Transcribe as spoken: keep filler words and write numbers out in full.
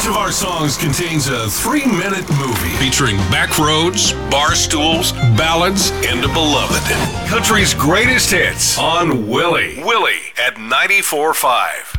Each of our songs contains a three-minute movie featuring backroads, bar stools, ballads, and a beloved. Country's greatest hits on Willie. Willie at ninety-four point five.